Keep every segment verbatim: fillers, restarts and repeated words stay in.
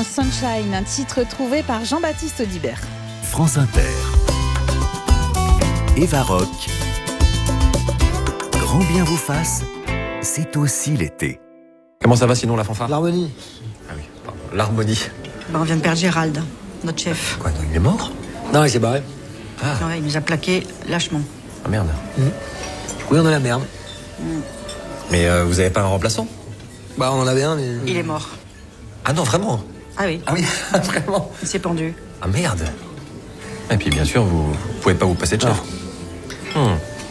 Sunshine, un titre trouvé par Jean-Baptiste Audibert. France Inter. Eva Rock. Grand bien vous fasse, c'est aussi l'été. Comment ça va sinon la fanfare ? L'harmonie. Ah oui, pardon, l'harmonie. Ben, on vient de perdre Gérald, notre chef. Quoi, non, il est mort ? Non, il s'est barré. Ah, Ouais, il nous a plaqué lâchement. ah merde. Mmh. Oui, on a la merde. Mais euh, vous avez pas un remplaçant ? Bah, on en avait un, mais... Il est mort. Ah non, vraiment ? Ah oui, Ah oui, vraiment ? il s'est pendu. Ah merde. Et puis bien sûr, vous, vous pouvez pas vous passer de chef. Hmm.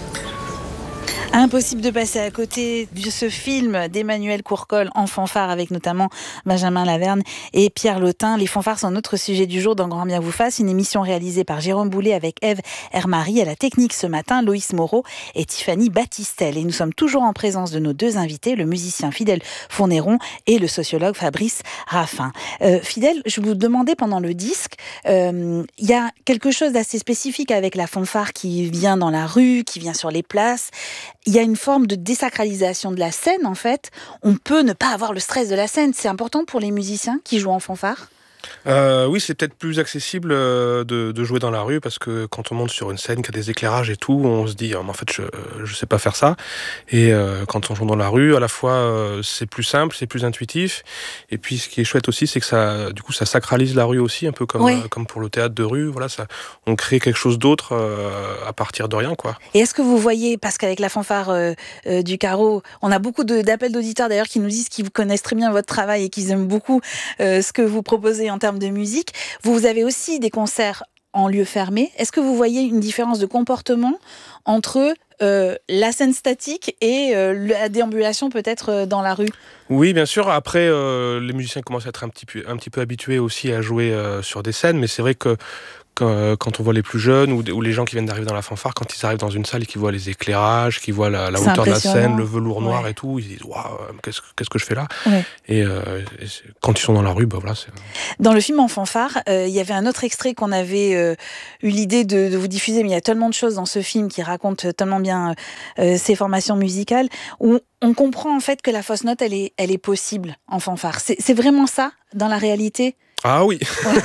Impossible de passer à côté de ce film d'Emmanuel Courcol en fanfare avec notamment Benjamin Laverne et Pierre Lautin. Les fanfares sont notre sujet du jour dans Grand Bien vous fasse, une émission réalisée par Jérôme Boulet avec Ève Hermary à la technique ce matin, Loïs Moreau et Tiffany Battistel. Et nous sommes toujours en présence de nos deux invités, le musicien Fidèle Fournéron et le sociologue Fabrice Raffin. Euh, Fidèle, je vous demandais pendant le disque, il euh, y a quelque chose d'assez spécifique avec la fanfare qui vient dans la rue, qui vient sur les places. Il y a une forme de désacralisation de la scène, en fait. On peut ne pas avoir le stress de la scène. C'est important pour les musiciens qui jouent en fanfare ? Euh, oui, c'est peut-être plus accessible euh, de, de jouer dans la rue parce que quand on monte sur une scène qui a des éclairages et tout, on se dit oh, mais en fait je je sais pas faire ça. Et euh, quand on joue dans la rue, à la fois euh, c'est plus simple, c'est plus intuitif. Et puis ce qui est chouette aussi, c'est que ça du coup ça sacralise la rue aussi, un peu comme ouais. euh, comme pour le théâtre de rue. Voilà, ça, on crée quelque chose d'autre euh, à partir de rien, quoi. Et est-ce que vous voyez, parce qu'avec la fanfare euh, euh, du Carreau, on a beaucoup de, d'appels d'auditeurs d'ailleurs qui nous disent qu'ils vous connaissent très bien votre travail et qu'ils aiment beaucoup euh, ce que vous proposez en termes de musique. Vous avez aussi des concerts en lieu fermé. Est-ce que vous voyez une différence de comportement entre euh, la scène statique et euh, la déambulation peut-être euh, dans la rue ? Oui, bien sûr. Après, euh, les musiciens commencent à être un petit peu, un petit peu habitués aussi à jouer euh, sur des scènes, mais c'est vrai que quand, quand on voit les plus jeunes ou, ou les gens qui viennent d'arriver dans la fanfare, quand ils arrivent dans une salle et qu'ils voient les éclairages, qu'ils voient la, la hauteur de la scène, le velours noir ouais. et tout, ils se disent waouh, qu'est-ce, qu'est-ce que je fais là ouais. Et, euh, et quand ils sont dans la rue, bah voilà. C'est... Dans le film En fanfare, il euh, y avait un autre extrait qu'on avait euh, eu l'idée de, de vous diffuser, mais il y a tellement de choses dans ce film qui racontent tellement bien euh, ses formations musicales où on comprend en fait que la fausse note, elle est, elle est possible en fanfare. C'est, c'est vraiment ça dans la réalité ? Ah oui.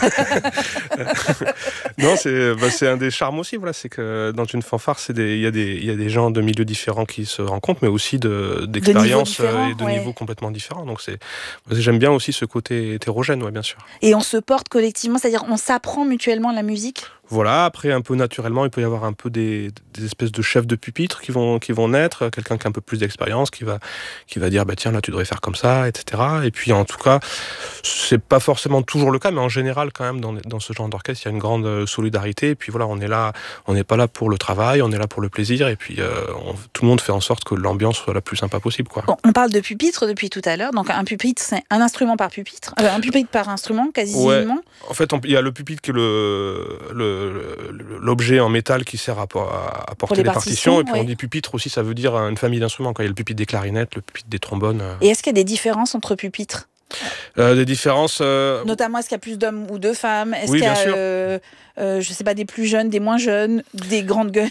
Non, c'est, bah, c'est un des charmes aussi. Voilà, c'est que dans une fanfare, c'est des, il y a des, il y a des gens de milieux différents qui se rencontrent, mais aussi de, d'expériences de et de ouais. niveaux complètement différents. Donc c'est, j'aime bien aussi ce côté hétérogène, ouais, bien sûr. Et on se porte collectivement, c'est-à-dire on s'apprend mutuellement la musique. Voilà, après un peu naturellement, il peut y avoir un peu des, des espèces de chefs de pupitre qui vont, qui vont naître, quelqu'un qui a un peu plus d'expérience, qui va, qui va dire bah tiens là tu devrais faire comme ça, et cetera. Et puis en tout cas, c'est pas forcément toujours le cas, mais en général quand même dans, dans ce genre d'orchestre, il y a une grande solidarité. Et puis voilà, on est là, on n'est pas là pour le travail, on est là pour le plaisir. Et puis euh, on, tout le monde fait en sorte que l'ambiance soit la plus sympa possible, quoi. Bon, on parle de pupitre depuis tout à l'heure. Donc un pupitre, c'est un instrument par pupitre, euh, un pupitre par instrument, quasiment. Ouais. En fait, il y a le pupitre qui est le, le l'objet en métal qui sert à, à, à porter les, les partitions, partitions et puis ouais. on dit pupitre aussi, ça veut dire une famille d'instruments. Quand il y a le pupitre des clarinettes, le pupitre des trombones. Et est-ce qu'il y a des différences entre pupitres ? Euh, des différences... Euh... Notamment, est-ce qu'il y a plus d'hommes ou de femmes ? Est-ce oui, qu'il y a, bien sûr. Euh, euh, je sais pas, des plus jeunes, des moins jeunes, des grandes gueules ?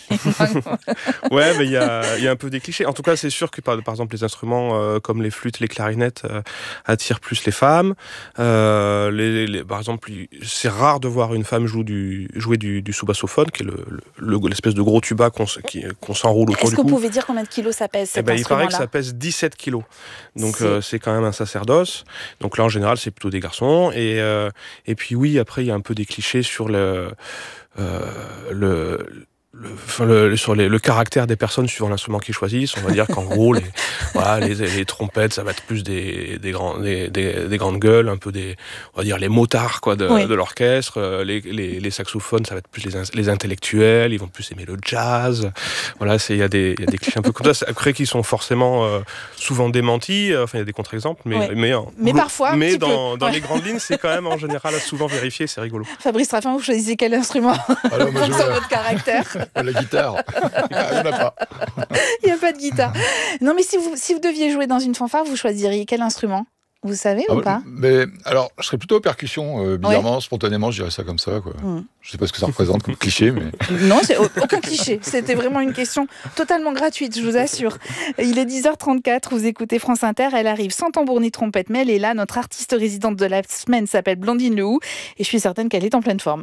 Ouais, mais il y a, y a un peu des clichés. En tout cas, c'est sûr que, par, par exemple, les instruments euh, comme les flûtes, les clarinettes euh, attirent plus les femmes. Euh, les, les, par exemple, c'est rare de voir une femme jouer du, jouer du, du sous-bassophone, qui est le, le, l'espèce de gros tuba qu'on, qui, qu'on s'enroule autour Est-ce du que cou. vous pouvez dire combien de kilos ça pèse, cet eh ben, instrument-là ? Il paraît que ça pèse dix-sept kilos. Donc, c'est... Euh, c'est quand même un sacerdoce. Donc là, en général, c'est plutôt des garçons. Et, euh, et puis oui, après, il y a un peu des clichés sur le... Euh, le Le, le, sur les, le caractère des personnes suivant l'instrument qu'ils choisissent. On va dire qu'en gros, les, voilà, les, les trompettes, ça va être plus des, des, grands, des, des, des grandes gueules, un peu des, on va dire les motards quoi, de, oui. de l'orchestre. Les, les, les saxophones, ça va être plus les, les intellectuels, ils vont plus aimer le jazz. Voilà, il y a des, y a des clichés un peu comme ça, après qui sont forcément euh, souvent démentis. Enfin, il y a des contre-exemples, mais, oui. mais, mais parfois, mais dans, dans ouais. les grandes lignes, c'est quand même en général souvent vérifié, c'est rigolo. Fabrice Raffin, vous choisissez quel instrument Alors, moi, je sur votre caractère? La guitare. Il n'y en a pas. Il n'y a pas de guitare. Non, mais si vous, si vous deviez jouer dans une fanfare, vous choisiriez quel instrument? Vous savez Ah ou ouais, pas? Mais alors, je serais plutôt percussion, euh, bizarrement, spontanément, je dirais ça comme ça, quoi. Mm. Je sais pas ce que ça représente comme cliché, mais. Non, c'est aucun cliché. C'était vraiment une question totalement gratuite, je vous assure. Il est dix heures trente-quatre, vous écoutez France Inter, elle arrive sans tambour ni trompette, mais elle est là. Notre artiste résidente de la semaine s'appelle Blandine Lehou et je suis certaine qu'elle est en pleine forme.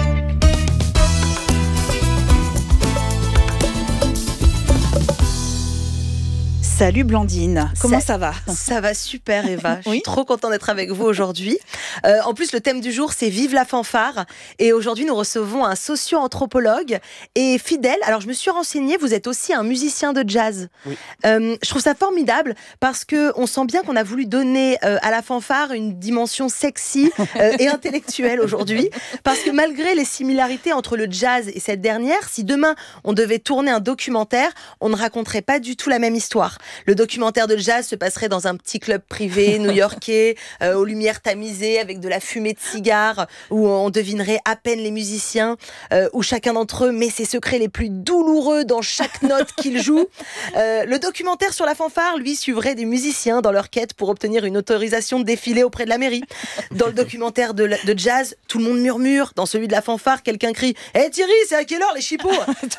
Salut Blandine, comment ça, ça va? Ça va super Eva, je oui. suis trop contente d'être avec vous aujourd'hui. Euh, en plus le thème du jour c'est Vive la fanfare et aujourd'hui nous recevons un socio-anthropologue et fidèle. Alors je me suis renseignée, vous êtes aussi un musicien de jazz. Oui. Euh, je trouve ça formidable parce qu'on sent bien qu'on a voulu donner euh, à la fanfare une dimension sexy euh, et intellectuelle aujourd'hui parce que malgré les similarités entre le jazz et cette dernière, si demain on devait tourner un documentaire, on ne raconterait pas du tout la même histoire. Le documentaire de jazz se passerait dans un petit club privé new-yorkais, euh, aux lumières tamisées, avec de la fumée de cigares, où on devinerait à peine les musiciens, euh, où chacun d'entre eux met ses secrets les plus douloureux dans chaque note qu'il joue. Euh, le documentaire sur la fanfare, lui, suivrait des musiciens dans leur quête pour obtenir une autorisation de défiler auprès de la mairie. Dans le documentaire de, de jazz, tout le monde murmure. Dans celui de la fanfare, quelqu'un crie « Hé hey Thierry, c'est à quelle heure les chipots ?»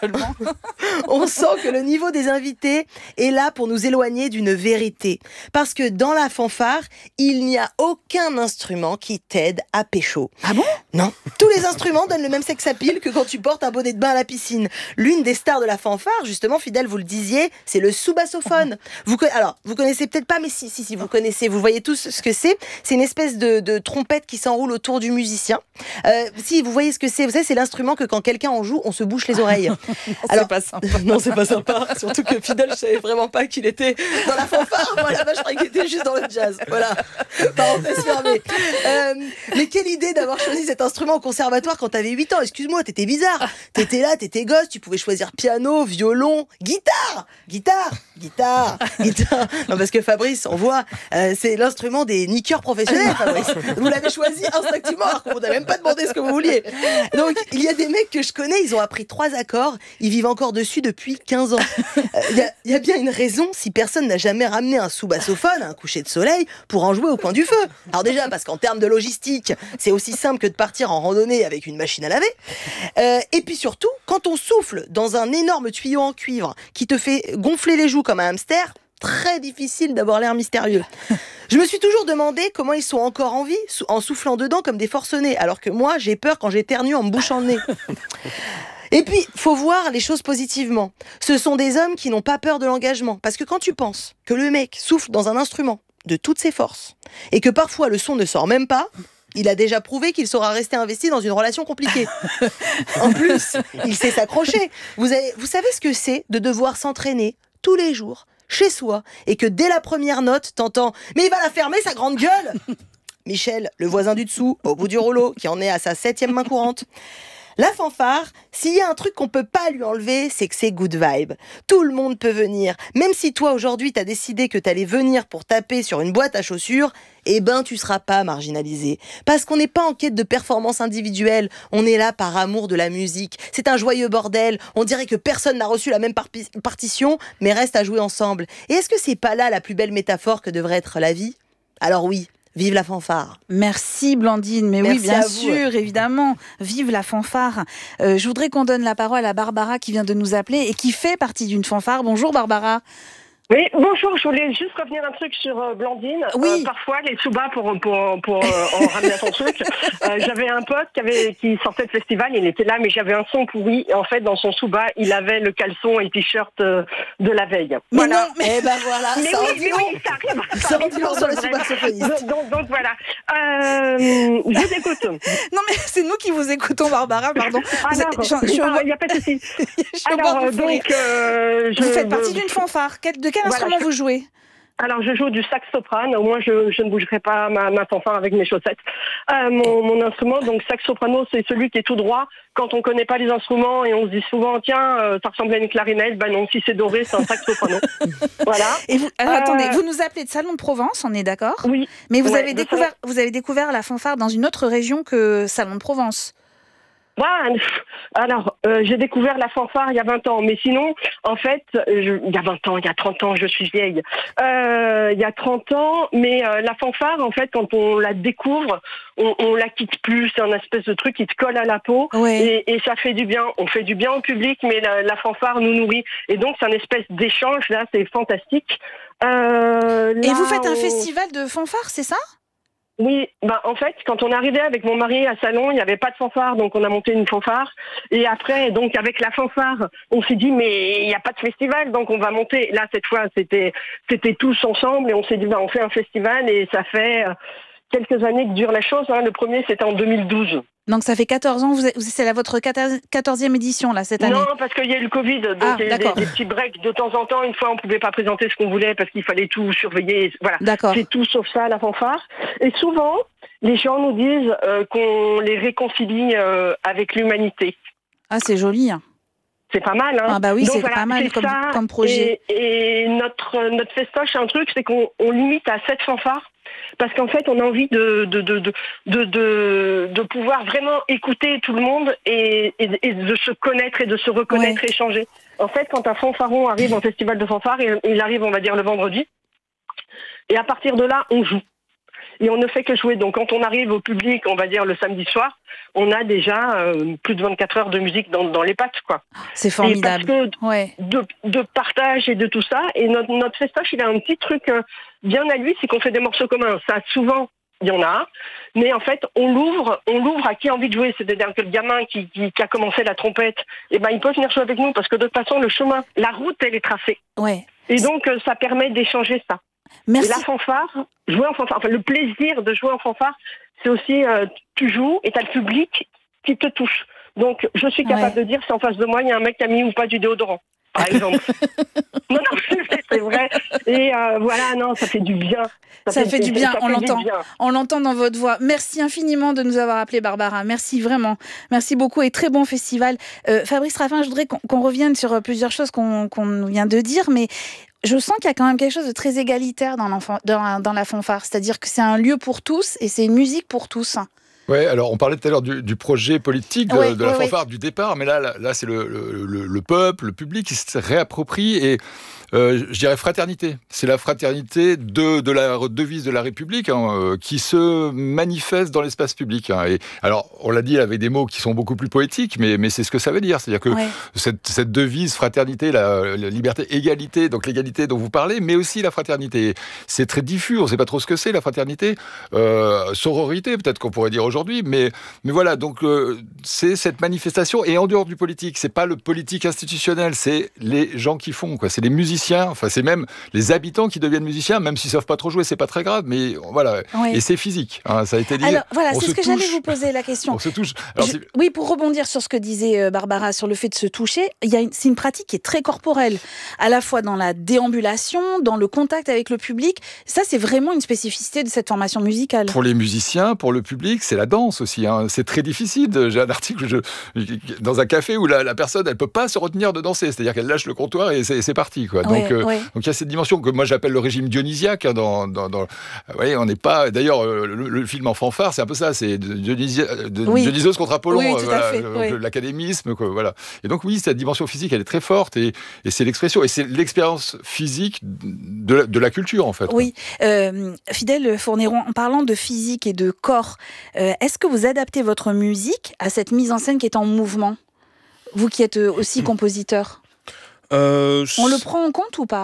On sent que le niveau des invités est là pour nous éloigner d'une vérité. Parce que dans la fanfare, il n'y a aucun instrument qui t'aide à pécho. Ah bon? Non. Tous les instruments donnent le même sex appeal que quand tu portes un bonnet de bain à la piscine. L'une des stars de la fanfare, justement, fidèle, vous le disiez, c'est le sous-bassophone. Vous, alors, vous connaissez peut-être pas, mais si, si, si, vous connaissez, vous voyez tous ce que c'est. C'est une espèce de, de trompette qui s'enroule autour du musicien. Euh, si, vous voyez ce que c'est. Vous savez, c'est l'instrument que quand quelqu'un en joue, on se bouche les oreilles. non, alors, c'est pas sympa. Non, c'est pas sympa. Surtout que Fidèle, je savais vraiment pas qu'il était dans la fanfare. Voilà, bah, je croyais qu'il était juste dans le jazz. Voilà. Parenthèse fermée. Euh, mais quelle idée d'avoir choisi cet instrument au conservatoire quand t'avais huit ans. Excuse-moi, t'étais bizarre. T'étais là, t'étais gosse, tu pouvais choisir piano, violon, guitare, guitare, guitare, guitare. Non, parce que Fabrice, on voit, euh, c'est l'instrument des niqueurs professionnels, Fabrice. Vous l'avez choisi instinctivement alors qu'on vous a même pas demandé ce que vous vouliez. Donc, il y a des mecs que je connais, ils ont appris trois accords, ils vivent encore dessus depuis quinze ans. Il euh, y, a, y a bien une raison si personne n'a jamais ramené un sous-bassophone à un coucher de soleil pour en jouer au coin du feu. Alors déjà, parce qu'en termes de logistique, c'est aussi simple que de partir en randonnée avec une machine à laver. Euh, et puis surtout, quand on souffle dans un énorme tuyau en cuivre qui te fait gonfler les joues comme un hamster, très difficile d'avoir l'air mystérieux. Je me suis toujours demandé comment ils sont encore en vie en soufflant dedans comme des forcenés, alors que moi, j'ai peur quand j'éternue en me bouchant le nez. Et puis, faut voir les choses positivement. Ce sont des hommes qui n'ont pas peur de l'engagement. Parce que quand tu penses que le mec souffle dans un instrument de toutes ses forces, et que parfois le son ne sort même pas, il a déjà prouvé qu'il saura rester investi dans une relation compliquée. En plus, il sait s'accrocher. Vous, avez, vous savez ce que c'est de devoir s'entraîner tous les jours, chez soi, et que dès la première note, t'entends « Mais il va la fermer, sa grande gueule !» Michel, le voisin du dessous, au bout du rouleau, qui en est à sa septième main courante. La fanfare, s'il y a un truc qu'on peut pas lui enlever, c'est que c'est good vibe. Tout le monde peut venir. Même si toi, aujourd'hui, t'as décidé que t'allais venir pour taper sur une boîte à chaussures, eh ben, tu seras pas marginalisé. Parce qu'on n'est pas en quête de performance individuelle. On est là par amour de la musique. C'est un joyeux bordel. On dirait que personne n'a reçu la même par- partition, mais reste à jouer ensemble. Et est-ce que c'est pas là la plus belle métaphore que devrait être la vie? Alors oui. Vive la fanfare. Merci Blandine, mais Merci oui, bien à vous. sûr, évidemment, vive la fanfare. Euh, je voudrais qu'on donne la parole à Barbara qui vient de nous appeler et qui fait partie d'une fanfare. Bonjour Barbara. Oui, bonjour, je voulais juste revenir un truc sur euh, Blandine. Oui. Euh, parfois, les sous-bas, pour, pour, pour euh, en ramener à ton truc, euh, j'avais un pote qui, avait, qui sortait de festival, il était là, mais j'avais un son pourri. Et en fait, dans son sous-bas, il avait le caleçon et le t-shirt euh, de la veille. Mais voilà. non, mais... Eh ben voilà, Mais ça oui, en dit mais long. oui, ça arrive. Ça en arrive dit long sur le vrai. sous-bassophoniste. Donc, donc, donc voilà. Euh, je vous écoute. Non mais c'est nous qui vous écoutons Barbara, pardon. Vous, Alors, êtes- je- je- il n'y a pas de souci. je suis au bord Alors, du fou rire. donc, euh, je, Vous faites partie je- d'une fanfare. Quel- De quel Voilà, instrument je- vous jouez? Alors, je joue du sax soprano. Au moins, je, je ne bougerai pas ma, ma fanfare avec mes chaussettes. Euh, mon, mon instrument, donc sax soprano, c'est celui qui est tout droit. Quand on connaît pas les instruments et on se dit souvent, tiens, euh, ça ressemble à une clarinette. Ben non, si c'est doré, c'est un sax soprano. Voilà. Et vous, alors, Euh, attendez, vous nous appelez de Salon de Provence, on est d'accord? Oui. Mais vous Ouais, avez de découvert, vous avez découvert la fanfare dans une autre région que Salon de Provence. Ouais, alors, euh, j'ai découvert la fanfare il y a vingt ans, mais sinon, en fait, je, il y a vingt ans, il y a trente ans, je suis vieille, euh, il y a trente ans, mais euh, la fanfare, en fait, quand on la découvre, on, on la quitte plus, c'est un espèce de truc qui te colle à la peau, ouais. et, et ça fait du bien, on fait du bien au public, mais la, la fanfare nous nourrit, et donc c'est un espèce d'échange, là, c'est fantastique. Euh, là, et vous faites un on... festival de fanfare, c'est ça ? Oui, bah en fait, quand on est arrivé avec mon mari à Salon, il n'y avait pas de fanfare, donc on a monté une fanfare. Et après, donc avec la fanfare, on s'est dit mais il n'y a pas de festival, donc on va monter. Là, cette fois, c'était c'était tous ensemble et on s'est dit bah on fait un festival et ça fait quelques années que dure la chose. Hein. Le premier, c'était en deux mille douze. Donc ça fait quatorze ans, vous êtes, c'est la, votre quatorzième édition là cette année. Non, parce qu'il y a eu le Covid, donc ah, il y a eu des, des petits breaks de temps en temps. Une fois, on ne pouvait pas présenter ce qu'on voulait parce qu'il fallait tout surveiller. Voilà, d'accord. C'est tout sauf ça, la fanfare. Et souvent, les gens nous disent euh, qu'on les réconcilie euh, avec l'humanité. Ah, c'est joli. Hein. C'est pas mal, hein. Ah bah oui, donc, c'est voilà, pas mal c'est comme, ça, comme projet. Et, et notre, notre festoche, un truc, c'est qu'on on limite à sept fanfares. Parce qu'en fait, on a envie de, de, de, de, de, de, de pouvoir vraiment écouter tout le monde et, et, et de se connaître et de se reconnaître, ouais. échanger. En fait, quand un fanfaron arrive en festival de fanfare, il arrive, on va dire, le vendredi. Et à partir de là, on joue. Et on ne fait que jouer. Donc quand on arrive au public, on va dire le samedi soir, on a déjà euh, plus de vingt-quatre heures de musique dans, dans les pattes, quoi. C'est formidable. Et parce que ouais. de, de partage et de tout ça. Et notre, notre festoche, il a un petit truc euh, bien à lui, c'est qu'on fait des morceaux communs. Ça, souvent, il y en a. Mais en fait, on l'ouvre, on l'ouvre à qui a envie de jouer. C'est-à-dire que le gamin qui, qui, qui a commencé la trompette, eh ben, il peut venir jouer avec nous parce que de toute façon, le chemin, la route, elle est tracée. Ouais. Et donc, euh, ça permet d'échanger ça. Merci. Et la fanfare, jouer en fanfare, enfin le plaisir de jouer en fanfare, c'est aussi euh, tu joues et t'as le public qui te touche. Donc je suis capable ouais. de dire si en face de moi il y a un mec qui a mis ou pas du déodorant, par exemple. non, non, c'est vrai. Et euh, voilà, non, ça fait du bien. Ça, ça fait, fait du bien, on l'entend. On l'entend dans votre voix. Merci infiniment de nous avoir appelé, Barbara. Merci vraiment. Merci beaucoup et très bon festival. Euh, Fabrice Raffin, je voudrais qu'on, qu'on revienne sur plusieurs choses qu'on, qu'on vient de dire, mais je sens qu'il y a quand même quelque chose de très égalitaire dans, dans, dans la fanfare. C'est-à-dire que c'est un lieu pour tous et c'est une musique pour tous. Oui, alors on parlait tout à l'heure du, du projet politique de, oui, de la oui, fanfare oui. du départ, mais là, là, là c'est le, le, le, le peuple, le public qui se réapproprie et euh, je dirais fraternité. C'est la fraternité de, de la devise de la République hein, euh, qui se manifeste dans l'espace public. Hein. Et alors, on l'a dit avec des mots qui sont beaucoup plus poétiques, mais, mais c'est ce que ça veut dire. C'est-à-dire que ouais. cette, cette devise fraternité, la, la liberté, égalité, donc l'égalité dont vous parlez, mais aussi la fraternité. C'est très diffus, on ne sait pas trop ce que c'est la fraternité. Euh, sororité, peut-être qu'on pourrait dire aujourd'hui, mais, mais voilà, donc euh, c'est cette manifestation. Et en dehors du politique, c'est pas le politique institutionnel, c'est les gens qui font, quoi. C'est les musiciens. Enfin, c'est même les habitants qui deviennent musiciens, même s'ils savent pas trop jouer, c'est pas très grave, mais voilà. Oui. Et c'est physique, hein, ça a été dit. Alors voilà, on c'est ce que touche. J'allais vous poser la question. On se touche. Alors, Je, oui, pour rebondir sur ce que disait Barbara sur le fait de se toucher, il y a une, c'est une pratique qui est très corporelle, à la fois dans la déambulation, dans le contact avec le public. Ça, c'est vraiment une spécificité de cette formation musicale. Pour les musiciens, pour le public, c'est la danse aussi. Hein. C'est très difficile. J'ai un article je, dans un café où la, la personne, elle peut pas se retenir de danser, c'est-à-dire qu'elle lâche le comptoir et c'est, c'est parti, quoi. Ouais, donc, euh, ouais. donc il y a cette dimension que moi j'appelle le régime dionysiaque. Hein, dans, dans, dans, vous voyez, on n'est pas. D'ailleurs, le, le film en fanfare, c'est un peu ça. C'est Dionysi, de, oui. Dionysos contre Apollon, oui, euh, voilà, fait, donc, oui. l'académisme, quoi, voilà. Et donc oui, cette dimension physique, elle est très forte et, et c'est l'expression et c'est l'expérience physique de la, de la culture en fait. Oui, euh, Fidèle Fourneron, en parlant de physique et de corps, euh, est-ce que vous adaptez votre musique à cette mise en scène qui est en mouvement ? Vous qui êtes aussi compositeur. Euh, on le prend en compte ou pas ?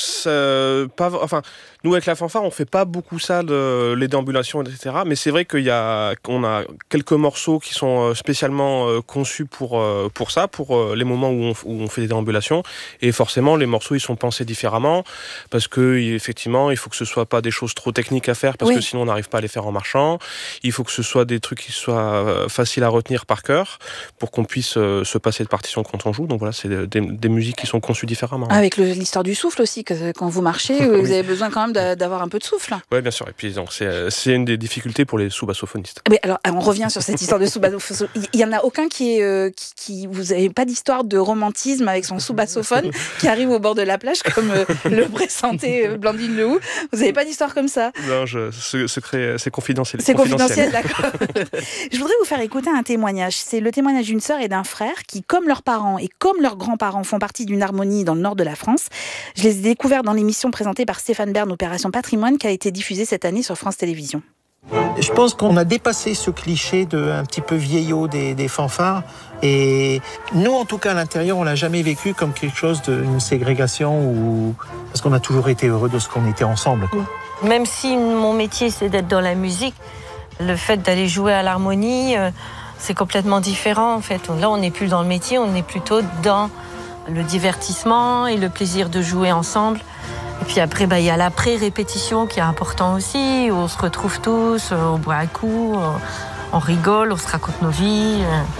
C'est pas, enfin, nous avec la fanfare, on fait pas beaucoup ça, de, les déambulations, et cetera. Mais c'est vrai qu'il y a, qu'on a quelques morceaux qui sont spécialement conçus pour pour ça, pour les moments où on, où on fait des déambulations. Et forcément, les morceaux ils sont pensés différemment parce que effectivement, il faut que ce soit pas des choses trop techniques à faire parce oui. que sinon on n'arrive pas à les faire en marchant. Il faut que ce soit des trucs qui soient faciles à retenir par cœur pour qu'on puisse se passer de partition quand on joue. Donc voilà, c'est des, des musiques qui sont conçues différemment. Avec le, l'histoire du souffle aussi. aussi que quand vous marchez, vous Oui. avez besoin quand même d'avoir un peu de souffle. Oui, bien sûr. Et puis, donc, c'est, c'est une des difficultés pour les sous-bassophonistes. Mais alors, on revient sur cette histoire de sous-bassophone. Il y en a aucun qui est, euh, qui, qui, vous n'avez pas d'histoire de romantisme avec son sous-bassophone qui arrive au bord de la plage comme euh, le pressentait euh, Blandine Lehoux. Vous n'avez pas d'histoire comme ça? Non, je, c'est, secret, c'est confidentiel. C'est confidentiel, d'accord. Je voudrais vous faire écouter un témoignage. C'est le témoignage d'une sœur et d'un frère qui, comme leurs parents et comme leurs grands-parents, font partie d'une harmonie dans le nord de la France. Je les ai découverts dans l'émission présentée par Stéphane Bern, Opération Patrimoine, qui a été diffusée cette année sur France Télévisions. Je pense qu'on a dépassé ce cliché de un petit peu vieillot des, des fanfares. Et nous, en tout cas, à l'intérieur, on l'a jamais vécu comme quelque chose d'une ségrégation ou parce qu'on a toujours été heureux de ce qu'on était ensemble, quoi. Même si mon métier, c'est d'être dans la musique, le fait d'aller jouer à l'harmonie, euh, c'est complètement différent, en fait. Là, on n'est plus dans le métier, on est plutôt dans le divertissement et le plaisir de jouer ensemble. Et puis après, bah, y a l'après-répétition qui est important aussi, où on se retrouve tous, on boit un coup, on rigole, on se raconte nos vies.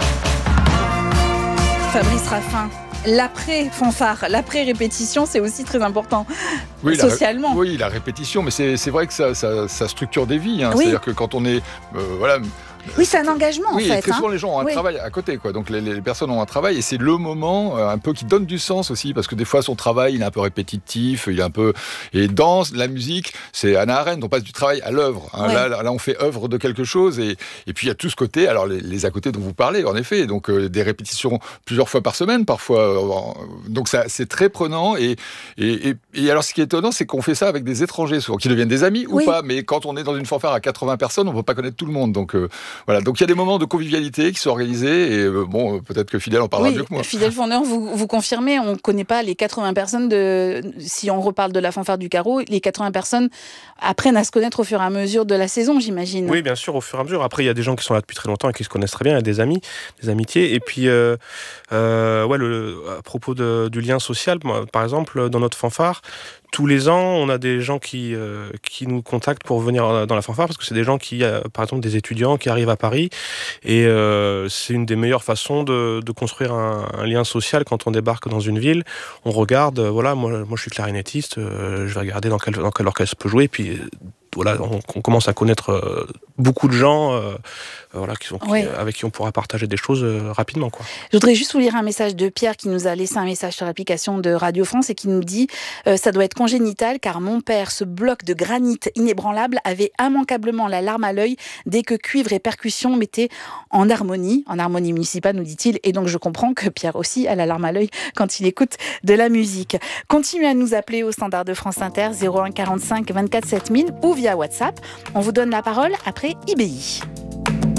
Fabrice Raffin, l'après-fanfare, l'après-répétition, c'est aussi très important, oui, socialement. La, oui, la répétition, mais c'est, c'est vrai que ça, ça, ça structure des vies. Hein. Oui. C'est-à-dire que quand on est... Euh, voilà, Oui, c'est un engagement, oui, en fait. Oui, très souvent, hein. les gens ont un oui. travail à côté, quoi. Donc, les, les personnes ont un travail et c'est le moment euh, un peu qui donne du sens aussi, parce que des fois, son travail, il est un peu répétitif, il est un peu... Et dans la musique, c'est Hannah Arendt, on passe du travail à l'œuvre. Hein. Ouais. Là, là, on fait œuvre de quelque chose et, et puis, il y a tout ce côté, alors les, les à côté dont vous parlez, en effet, donc euh, des répétitions plusieurs fois par semaine, parfois. Euh, donc, ça, c'est très prenant et, et, et, et alors, ce qui est étonnant, c'est qu'on fait ça avec des étrangers, souvent, qui deviennent des amis oui. ou pas, mais quand on est dans une fanfare à quatre-vingts personnes, on ne peut pas connaître tout le monde. Donc, euh, voilà. Donc, il y a des moments de convivialité qui sont organisés et euh, bon, peut-être que Fidèle en parlera oui, mieux que moi. Fidèle Fourneur, vous, vous confirmez, on ne connaît pas les quatre-vingts personnes de... Si on reparle de la fanfare du carreau, les quatre-vingts personnes apprennent à se connaître au fur et à mesure de la saison, j'imagine. Oui, bien sûr, au fur et à mesure. Après, il y a des gens qui sont là depuis très longtemps et qui se connaissent très bien, il y a des amis, des amitiés. Et puis, euh, euh, ouais, le, à propos de, du lien social, moi, par exemple, dans notre fanfare, tous les ans, on a des gens qui, euh, qui nous contactent pour venir dans la fanfare, parce que c'est des gens qui, euh, par exemple, des étudiants qui arrivent à Paris. Et euh, c'est une des meilleures façons de, de construire un, un lien social quand on débarque dans une ville. On regarde, euh, voilà, moi, moi je suis clarinettiste, euh, je vais regarder dans quel, dans quel orchestre je peux jouer. Puis voilà, on, on commence à connaître euh, beaucoup de gens euh, voilà, qui sont, qui, oui. avec qui on pourra partager des choses euh, rapidement, quoi. Je voudrais juste vous lire un message de Pierre qui nous a laissé un message sur l'application de Radio France et qui nous dit euh, « Ça doit être congénital car mon père, ce bloc de granit inébranlable, avait immanquablement la larme à l'œil dès que cuivre et percussion mettaient en harmonie, en harmonie municipale, nous dit-il. Et donc je comprends que Pierre aussi a la larme à l'œil quand il écoute de la musique. » Continuez à nous appeler au standard de France Inter zéro un quarante-cinq vingt-quatre sept mille ou via WhatsApp. On vous donne la parole après I B I.